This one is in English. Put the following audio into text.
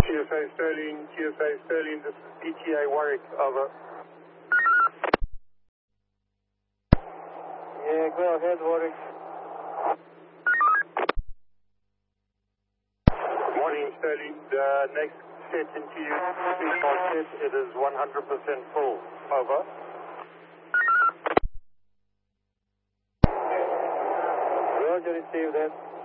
QSA Sterling, this is PTA Warwick, over. Yeah, go ahead, Warwick. Morning, Sterling. The next set into you, set, it is 100% full, over. Roger, receive that.